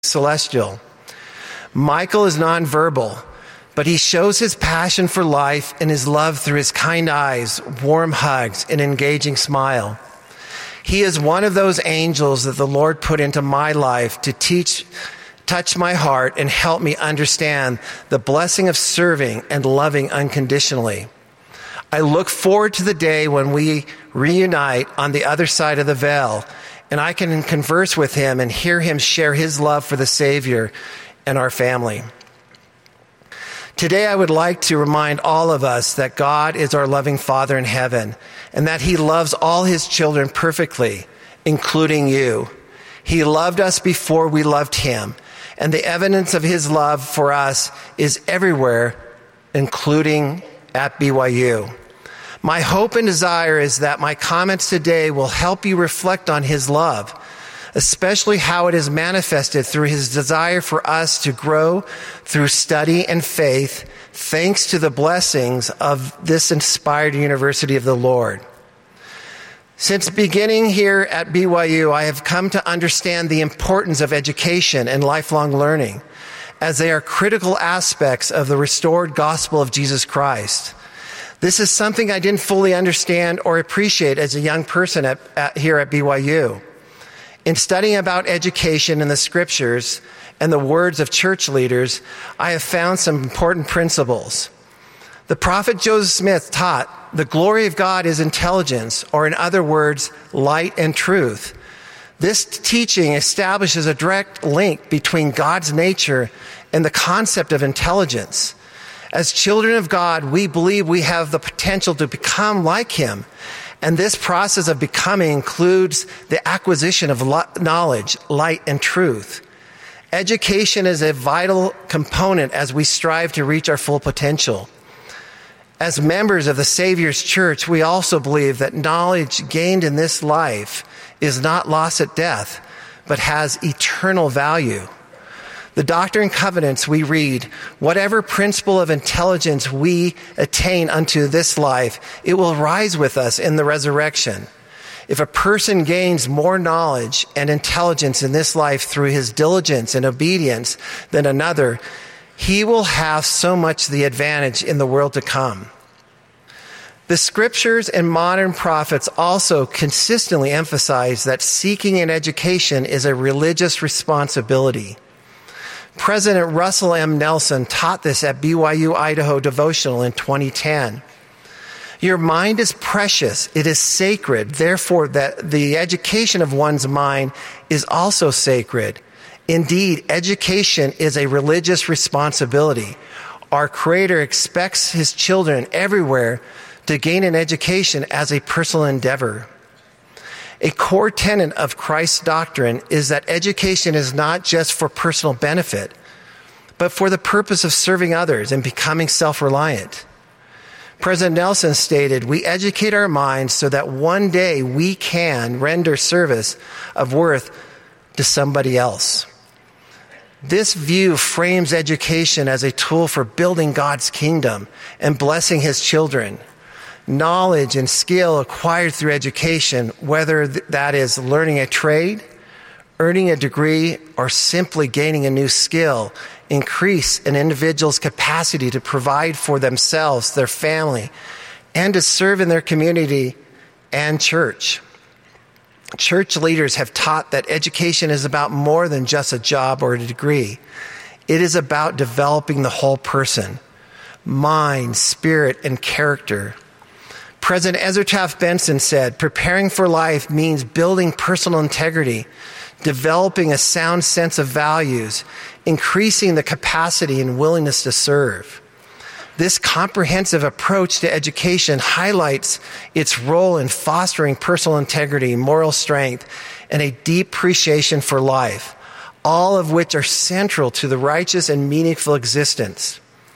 celestial. Michael is nonverbal, but he shows his passion for life and his love through his kind eyes, warm hugs, and engaging smile. He is one of those angels that the Lord put into my life to touch my heart and help me understand the blessing of serving and loving unconditionally. I look forward to the day when we reunite on the other side of the veil, and I can converse with him and hear him share his love for the Savior and our family. Today, I would like to remind all of us that God is our loving Father in heaven and that he loves all his children perfectly, including you. He loved us before we loved him, and the evidence of his love for us is everywhere, including at BYU. My hope and desire is that my comments today will help you reflect on his love, especially how it is manifested through his desire for us to grow through study and faith, thanks to the blessings of this inspired University of the Lord. Since beginning here at BYU, I have come to understand the importance of education and lifelong learning, as they are critical aspects of the restored gospel of Jesus Christ. This is something I didn't fully understand or appreciate as a young person here at BYU. In studying about education in the scriptures and the words of church leaders, I have found some important principles. The prophet Joseph Smith taught the glory of God is intelligence, or in other words, light and truth. This teaching establishes a direct link between God's nature and the concept of intelligence. As children of God, we believe we have the potential to become like him. And this process of becoming includes the acquisition of knowledge, light, and truth. Education is a vital component as we strive to reach our full potential. As members of the Savior's Church, we also believe that knowledge gained in this life is not lost at death, but has eternal value. The Doctrine and Covenants we read, whatever principle of intelligence we attain unto this life, it will rise with us in the resurrection. If a person gains more knowledge and intelligence in this life through his diligence and obedience than another, he will have so much the advantage in the world to come. The scriptures and modern prophets also consistently emphasize that seeking an education is a religious responsibility. President Russell M. Nelson taught this at BYU Idaho Devotional in 2010. Your mind is precious. It is sacred. Therefore, that the education of one's mind is also sacred. Indeed, education is a religious responsibility. Our Creator expects his children everywhere to gain an education as a personal endeavor. A core tenet of Christ's doctrine is that education is not just for personal benefit, but for the purpose of serving others and becoming self-reliant. President Nelson stated, "We educate our minds so that one day we can render service of worth to somebody else." This view frames education as a tool for building God's kingdom and blessing his children. Knowledge and skill acquired through education, whether that is learning a trade, earning a degree, or simply gaining a new skill, increase an individual's capacity to provide for themselves, their family, and to serve in their community and church. Church leaders have taught that education is about more than just a job or a degree. It is about developing the whole person, mind, spirit, and character. President Ezra Taft Benson said, "Preparing for life means building personal integrity, developing a sound sense of values, increasing the capacity and willingness to serve." This comprehensive approach to education highlights its role in fostering personal integrity, moral strength, and a deep appreciation for life, all of which are central to the righteous and meaningful existence.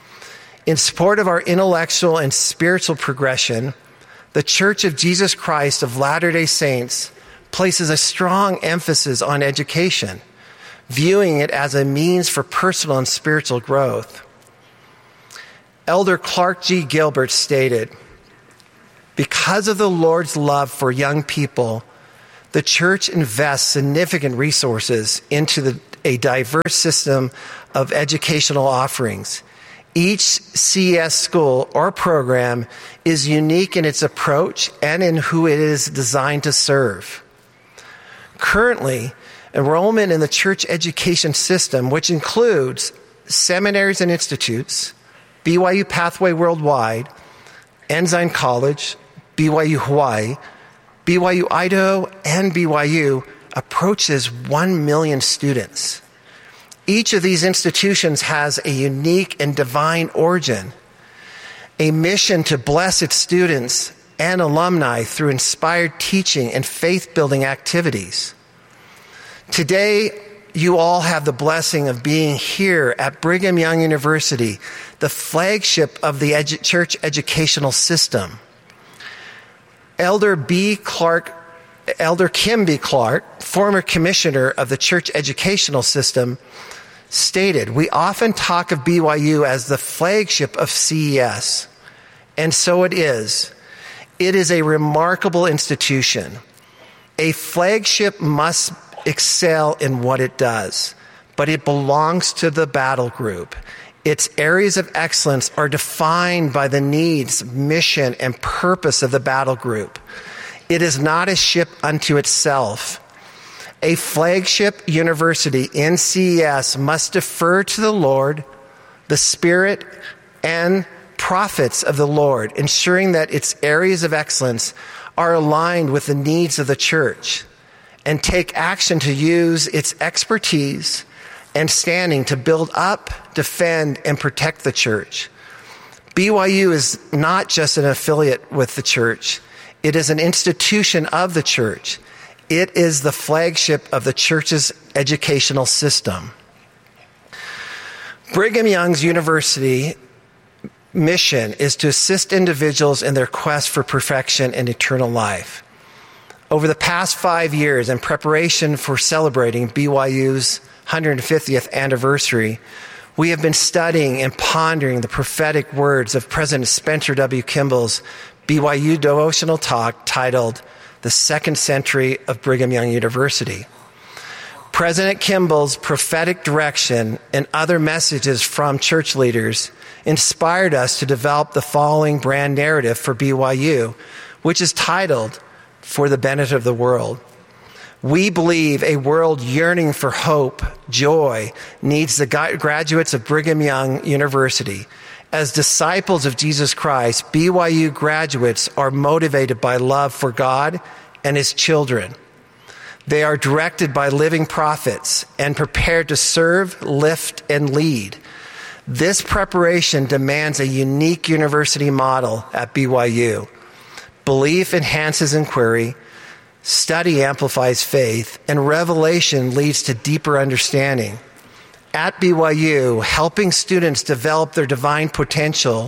In support of our intellectual and spiritual progression, the Church of Jesus Christ of Latter-day Saints places a strong emphasis on education, viewing it as a means for personal and spiritual growth. Elder Clark G. Gilbert stated, "Because of the Lord's love for young people, the church invests significant resources into the a diverse system of educational offerings. Each CES school or program is unique in its approach and in who it is designed to serve. Currently, enrollment in the church education system, which includes seminaries and institutes, BYU Pathway Worldwide, Ensign College, BYU Hawaii, BYU Idaho, and BYU, approaches 1 million students. Each of these institutions has a unique and divine origin, a mission to bless its students and alumni through inspired teaching and faith-building activities. Today, you all have the blessing of being here at Brigham Young University, the flagship of the church educational system. Elder Kim B. Clark, former commissioner of the church educational system, stated, "We often talk of BYU as the flagship of CES, and so it is. It is a remarkable institution. A flagship must excel in what it does, but it belongs to the battle group. Its areas of excellence are defined by the needs, mission, and purpose of the battle group. It is not a ship unto itself. A flagship university in CES must defer to the Lord, the Spirit, and prophets of the Lord, ensuring that its areas of excellence are aligned with the needs of the church, and take action to use its expertise and standing to build up, defend, and protect the church. BYU is not just an affiliate with the church. It is an institution of the church. It is the flagship of the church's educational system." Brigham Young's University mission is to assist individuals in their quest for perfection and eternal life. Over the past 5 years, in preparation for celebrating BYU's 150th anniversary, we have been studying and pondering the prophetic words of President Spencer W. Kimball's BYU devotional talk titled "The Second Century of Brigham Young University." President Kimball's prophetic direction and other messages from church leaders inspired us to develop the following brand narrative for BYU, which is titled "For the Benefit of the World." We believe a world yearning for hope, joy, needs the graduates of Brigham Young University. As disciples of Jesus Christ, BYU graduates are motivated by love for God and His children. They are directed by living prophets and prepared to serve, lift, and lead. This preparation demands a unique university model at BYU. Belief enhances inquiry, study amplifies faith, and revelation leads to deeper understanding. At BYU, helping students develop their divine potential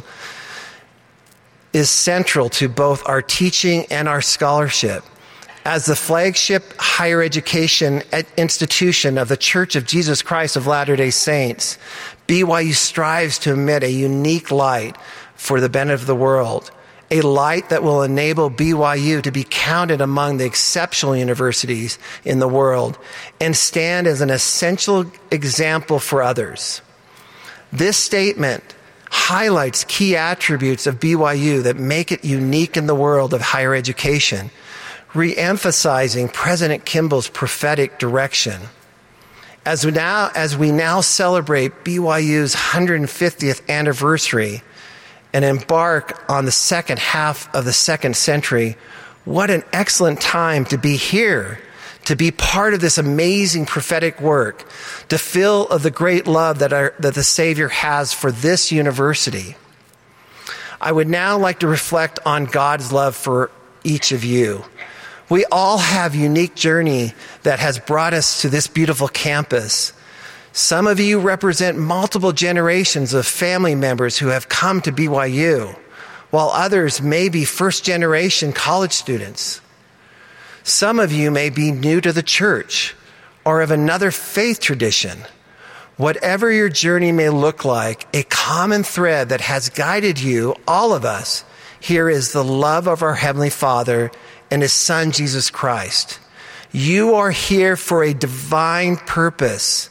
is central to both our teaching and our scholarship. As the flagship higher education institution of the Church of Jesus Christ of Latter-day Saints, BYU strives to emit a unique light for the benefit of the world, a light that will enable BYU to be counted among the exceptional universities in the world and stand as an essential example for others. This statement highlights key attributes of BYU that make it unique in the world of higher education, re-emphasizing President Kimball's prophetic direction. As we now celebrate BYU's 150th anniversary and embark on the second half of the second century, what an excellent time to be here, to be part of this amazing prophetic work, to feel of the great love that the Savior has for this university. I would now like to reflect on God's love for each of you. We all have a unique journey that has brought us to this beautiful campus. Some of you represent multiple generations of family members who have come to BYU, while others may be first-generation college students. Some of you may be new to the church or of another faith tradition. Whatever your journey may look like, a common thread that has guided you, all of us, here is the love of our Heavenly Father and His Son, Jesus Christ. You are here for a divine purpose.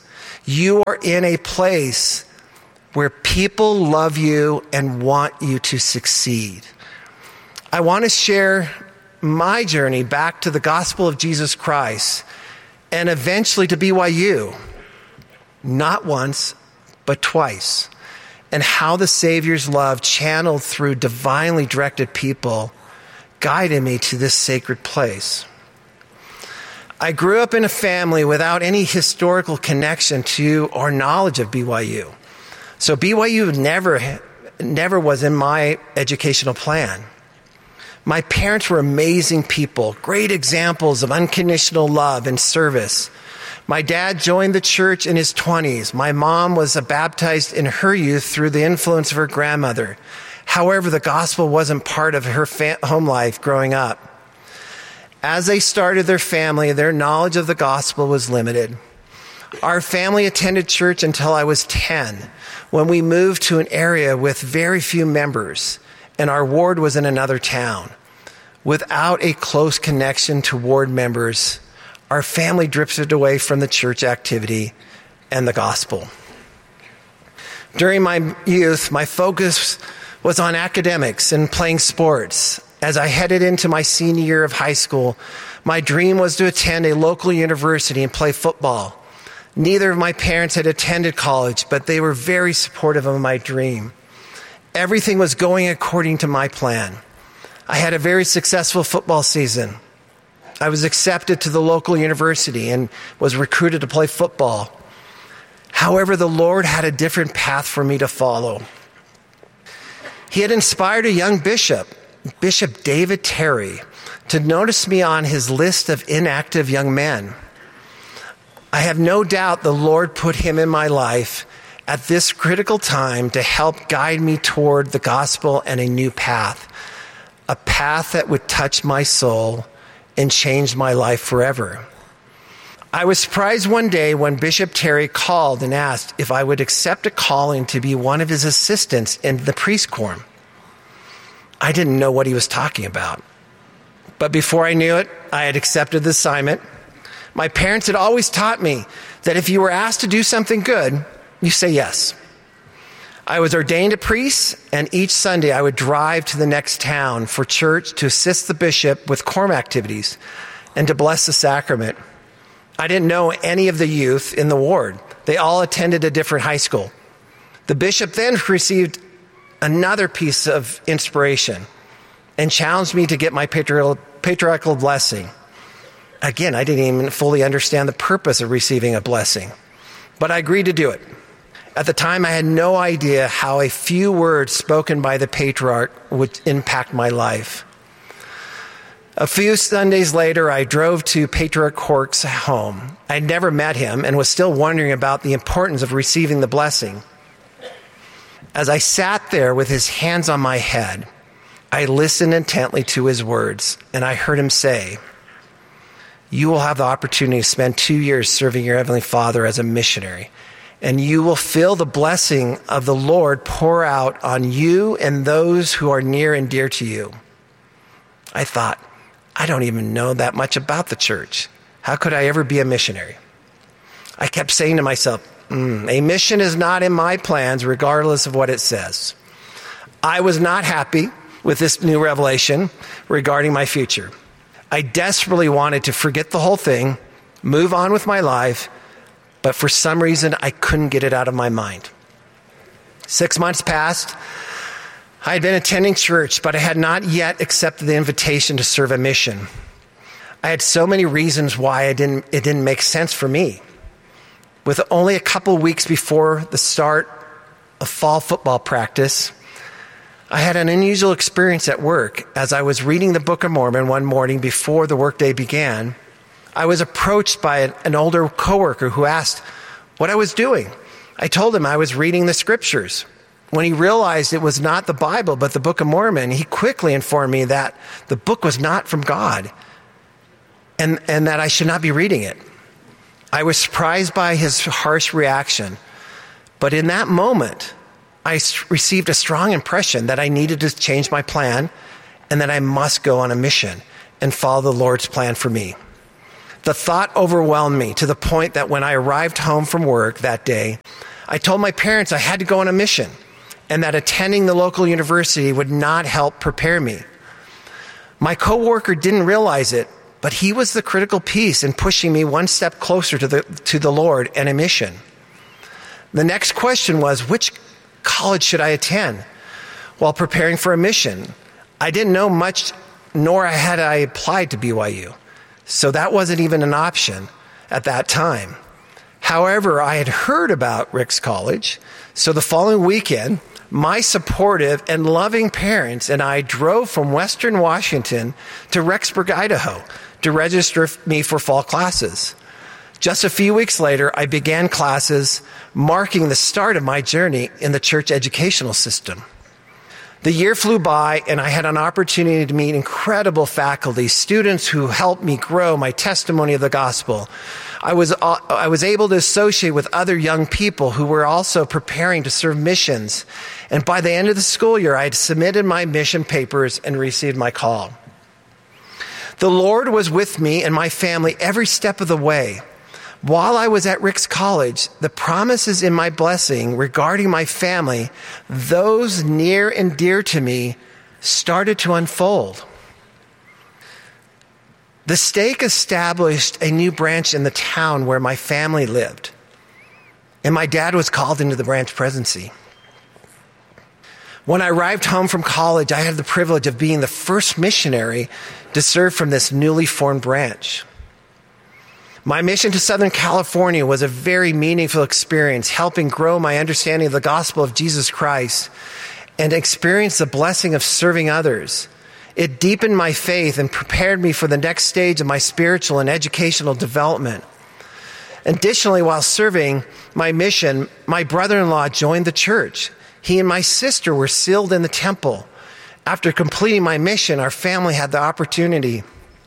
You are in a place where people love you and want you to succeed. I want to share my journey back to the gospel of Jesus Christ and eventually to BYU, not once, but twice, and how the Savior's love channeled through divinely directed people guided me to this sacred place. I grew up in a family without any historical connection to or knowledge of BYU. So BYU never was in my educational plan. My parents were amazing people, great examples of unconditional love and service. My dad joined the church in his 20s. My mom was baptized in her youth through the influence of her grandmother. However, the gospel wasn't part of her home life growing up. As they started their family, their knowledge of the gospel was limited. Our family attended church until I was 10, when we moved to an area with very few members, and our ward was in another town. Without a close connection to ward members, our family drifted away from the church activity and the gospel. During my youth, my focus was on academics and playing sports. As I headed into my senior year of high school, my dream was to attend a local university and play football. Neither of my parents had attended college, but they were very supportive of my dream. Everything was going according to my plan. I had a very successful football season. I was accepted to the local university and was recruited to play football. However, the Lord had a different path for me to follow. He had inspired a young bishop, Bishop David Terry, to notice me on his list of inactive young men. I have no doubt the Lord put him in my life at this critical time to help guide me toward the gospel and a new path, a path that would touch my soul and change my life forever. I was surprised one day when Bishop Terry called and asked if I would accept a calling to be one of his assistants in the priest corps. I didn't know what he was talking about. But before I knew it, I had accepted the assignment. My parents had always taught me that if you were asked to do something good, you say yes. I was ordained a priest, and each Sunday I would drive to the next town for church to assist the bishop with quorum activities and to bless the sacrament. I didn't know any of the youth in the ward. They all attended a different high school. The bishop then received another piece of inspiration and challenged me to get my patriarchal blessing. Again, I didn't even fully understand the purpose of receiving a blessing, but I agreed to do it. At the time, I had no idea how a few words spoken by the patriarch would impact my life. A few Sundays later, I drove to Patriarch Cork's home. I'd never met him and was still wondering about the importance of receiving the blessing. As I sat there with his hands on my head, I listened intently to his words, and I heard him say, "You will have the opportunity to spend 2 years serving your Heavenly Father as a missionary, and you will feel the blessing of the Lord pour out on you and those who are near and dear to you." I thought, I don't even know that much about the church. How could I ever be a missionary? I kept saying to myself, a mission is not in my plans regardless of what it says. I was not happy with this new revelation regarding my future. I desperately wanted to forget the whole thing, move on with my life, but for some reason, I couldn't get it out of my mind. 6 months passed. I had been attending church, but I had not yet accepted the invitation to serve a mission. I had so many reasons why it didn't make sense for me. With only a couple weeks before the start of fall football practice, I had an unusual experience at work. As I was reading the Book of Mormon one morning before the workday began, I was approached by an older coworker who asked what I was doing. I told him I was reading the scriptures. When he realized it was not the Bible, but the Book of Mormon, he quickly informed me that the book was not from God and that I should not be reading it. I was surprised by his harsh reaction, but in that moment, I received a strong impression that I needed to change my plan and that I must go on a mission and follow the Lord's plan for me. The thought overwhelmed me to the point that when I arrived home from work that day, I told my parents I had to go on a mission and that attending the local university would not help prepare me. My coworker didn't realize it, but he was the critical piece in pushing me one step closer to the Lord and a mission. The next question was, which college should I attend? While preparing for a mission, I didn't know much, nor had I applied to BYU. So that wasn't even an option at that time. However, I had heard about Ricks College, so the following weekend, my supportive and loving parents and I drove from Western Washington to Rexburg, Idaho, to register me for fall classes. Just a few weeks later, I began classes, marking the start of my journey in the church educational system. The year flew by, and I had an opportunity to meet incredible faculty, students who helped me grow my testimony of the gospel. I was able to associate with other young people who were also preparing to serve missions. And by the end of the school year, I had submitted my mission papers and received my call. The Lord was with me and my family every step of the way. While I was at Ricks College, the promises in my blessing regarding my family, those near and dear to me, started to unfold. The stake established a new branch in the town where my family lived, and my dad was called into the branch presidency. When I arrived home from college, I had the privilege of being the first missionary to serve from this newly formed branch. My mission to Southern California was a very meaningful experience, helping grow my understanding of the gospel of Jesus Christ and experience the blessing of serving others. It deepened my faith and prepared me for the next stage of my spiritual and educational development. Additionally, while serving my mission, my brother-in-law joined the church. He and my sister were sealed in the temple. After completing my mission, our family had the opportunity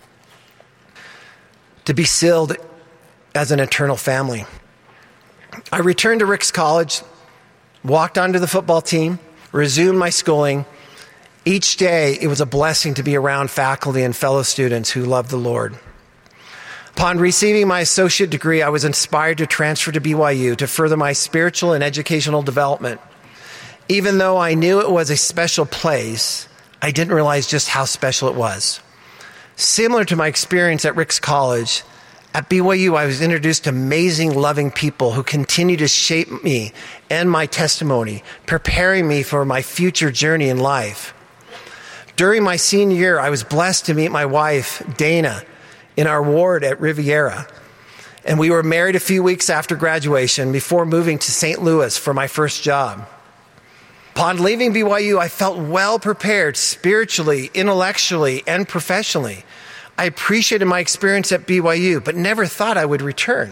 to be sealed as an eternal family. I returned to Ricks College, walked onto the football team, resumed my schooling. Each day, it was a blessing to be around faculty and fellow students who loved the Lord. Upon receiving my associate degree, I was inspired to transfer to BYU to further my spiritual and educational development. Even though I knew it was a special place, I didn't realize just how special it was. Similar to my experience at Ricks College, at BYU, I was introduced to amazing, loving people who continue to shape me and my testimony, preparing me for my future journey in life. During my senior year, I was blessed to meet my wife, Dana, in our ward at Riviera. And we were married a few weeks after graduation before moving to St. Louis for my first job. Upon leaving BYU, I felt well prepared spiritually, intellectually, and professionally. I appreciated my experience at BYU, but never thought I would return.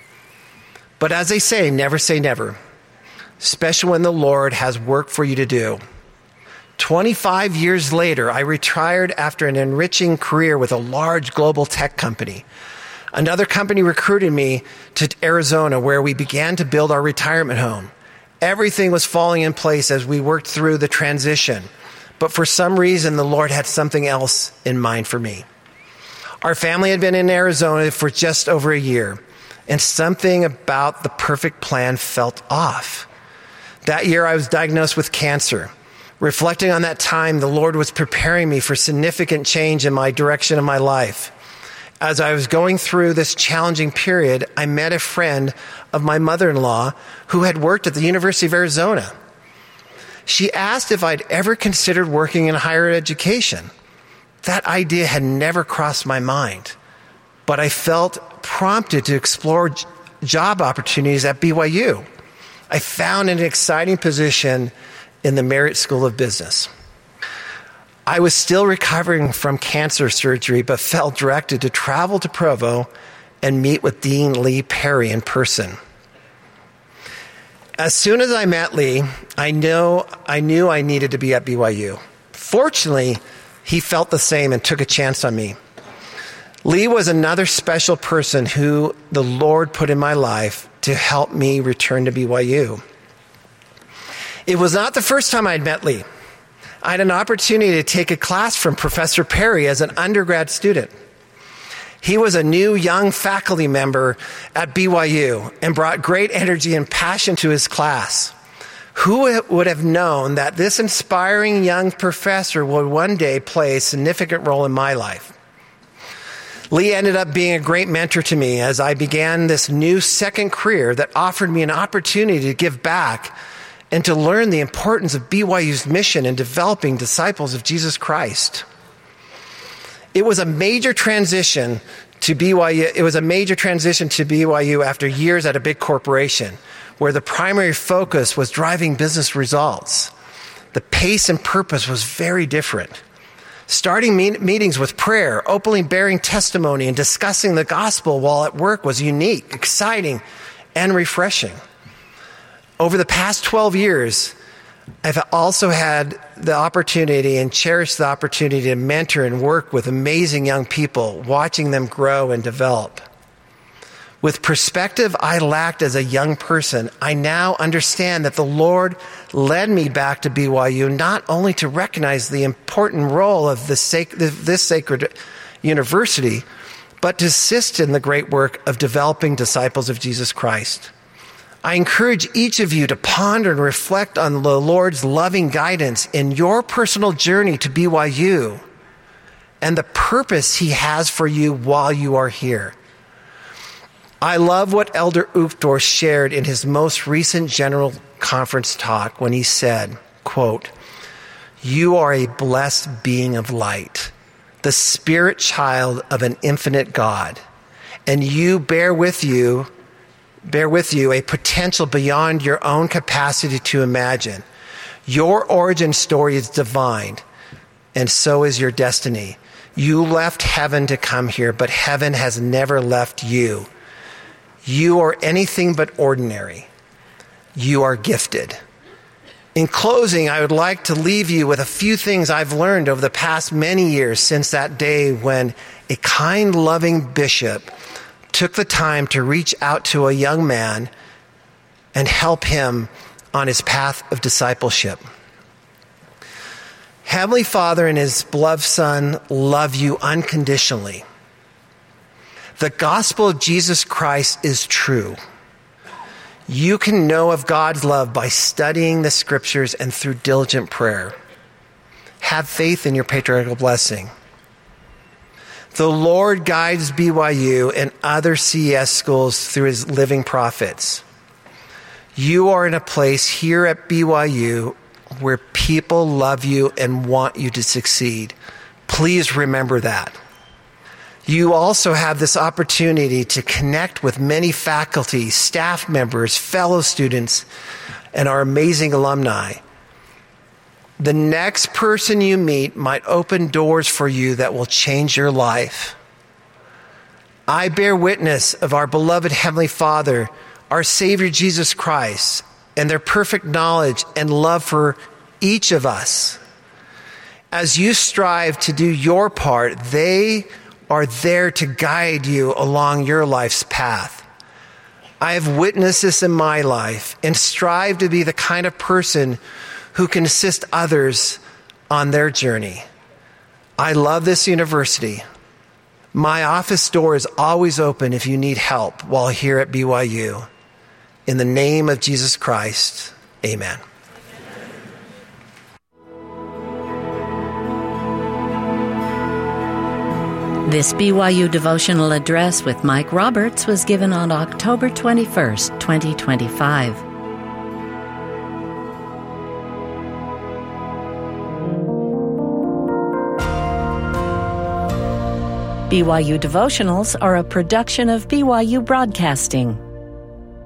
But as they say never, especially when the Lord has work for you to do. 25 years later, I retired after an enriching career with a large global tech company. Another company recruited me to Arizona, where we began to build our retirement home. Everything was falling in place as we worked through the transition. But for some reason, the Lord had something else in mind for me. Our family had been in Arizona for just over a year, and something about the perfect plan felt off. That year, I was diagnosed with cancer. Reflecting on that time, the Lord was preparing me for significant change in my direction of my life. As I was going through this challenging period, I met a friend of my mother-in-law who had worked at the University of Arizona. She asked if I'd ever considered working in higher education. That idea had never crossed my mind, but I felt prompted to explore job opportunities at BYU. I found an exciting position in the Marriott School of Business. I was still recovering from cancer surgery, but felt directed to travel to Provo and meet with Dean Lee Perry in person. As soon as I met Lee, I knew I needed to be at BYU. Fortunately, he felt the same and took a chance on me. Lee was another special person who the Lord put in my life to help me return to BYU. It was not the first time I'd met Lee. I had an opportunity to take a class from Professor Perry as an undergrad student. He was a new young faculty member at BYU and brought great energy and passion to his class. Who would have known that this inspiring young professor would one day play a significant role in my life? Lee ended up being a great mentor to me as I began this new second career that offered me an opportunity to give back and to learn the importance of BYU's mission in developing disciples of Jesus Christ. It was a major transition to BYU. It was a major transition to BYU after years at a big corporation, where the primary focus was driving business results. The pace and purpose was very different. Starting meetings with prayer, openly bearing testimony, and discussing the gospel while at work was unique, exciting, and refreshing. Over the past 12 years, I've also had the opportunity and cherished the opportunity to mentor and work with amazing young people, watching them grow and develop. With perspective I lacked as a young person, I now understand that the Lord led me back to BYU not only to recognize the important role of this sacred university, but to assist in the great work of developing disciples of Jesus Christ. I encourage each of you to ponder and reflect on the Lord's loving guidance in your personal journey to BYU and the purpose He has for you while you are here. I love what Elder Uchtdorf shared in his most recent General Conference talk when he said, quote, "You are a blessed being of light, the spirit child of an infinite God, and you bear with you a potential beyond your own capacity to imagine. Your origin story is divine, and so is your destiny. You left heaven to come here, but heaven has never left you. You are anything but ordinary. You are gifted." In closing, I would like to leave you with a few things I've learned over the past many years since that day when a kind, loving bishop took the time to reach out to a young man and help him on his path of discipleship. Heavenly Father and His beloved Son love you unconditionally. The gospel of Jesus Christ is true. You can know of God's love by studying the scriptures and through diligent prayer. Have faith in your patriarchal blessing. The Lord guides BYU and other CES schools through His living prophets. You are in a place here at BYU where people love you and want you to succeed. Please remember that. You also have this opportunity to connect with many faculty, staff members, fellow students, and our amazing alumni. The next person you meet might open doors for you that will change your life. I bear witness of our beloved Heavenly Father, our Savior Jesus Christ, and their perfect knowledge and love for each of us. As you strive to do your part, they are there to guide you along your life's path. I have witnessed this in my life and strive to be the kind of person who can assist others on their journey. I love this university. My office door is always open if you need help while here at BYU. In the name of Jesus Christ, amen. This BYU devotional address with Mike Roberts was given on October 21st, 2025. BYU devotionals are a production of BYU Broadcasting.